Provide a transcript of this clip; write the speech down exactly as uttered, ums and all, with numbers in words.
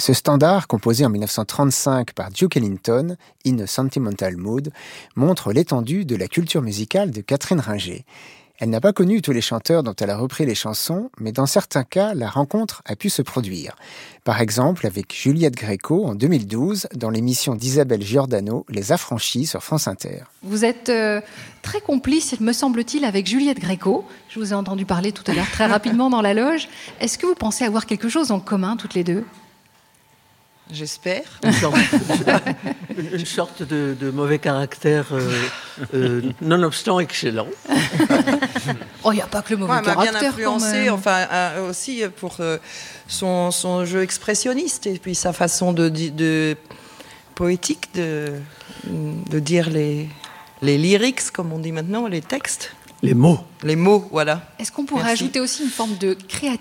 Ce standard, composé en dix-neuf cent trente-cinq par Duke Ellington, In a Sentimental Mood, montre l'étendue de la culture musicale de Catherine Ringer. Elle n'a pas connu tous les chanteurs dont elle a repris les chansons, mais dans certains cas, la rencontre a pu se produire. Par exemple, avec Juliette Gréco en deux mille douze, dans l'émission d'Isabelle Giordano, Les Affranchis sur France Inter. Vous êtes euh, très complice, me semble-t-il, avec Juliette Gréco. Je vous ai entendu parler tout à l'heure très rapidement dans la loge. Est-ce que vous pensez avoir quelque chose en commun, toutes les deux ? J'espère. Une sorte, une sorte de, de mauvais caractère, euh, euh, nonobstant excellent. Oh, il n'y a pas que le mauvais ouais, caractère. Elle m'a bien influencé, enfin, euh, aussi pour euh, son, son jeu expressionniste et puis sa façon de, de poétique de, de dire les, les lyrics, comme on dit maintenant, les textes. Les mots. Les mots, voilà. Est-ce qu'on pourrait Merci. ajouter aussi une forme de créativité